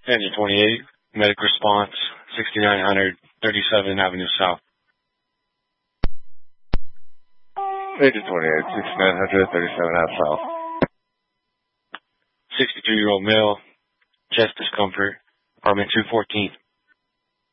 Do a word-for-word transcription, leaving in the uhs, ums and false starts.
Engine twenty-eight, medic response, sixty-nine hundred, thirty-seven Avenue South. Engine twenty-eight, sixty-nine hundred, thirty-seven Avenue South. sixty-two-year-old male, chest discomfort, apartment two fourteen.